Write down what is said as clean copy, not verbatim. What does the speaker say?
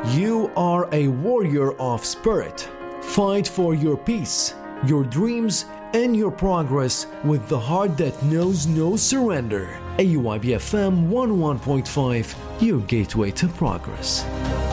You are a warrior of spirit. Fight for your peace, your dreams, and your progress with the heart that knows no surrender. AUIB FM 101.5, your gateway to progress.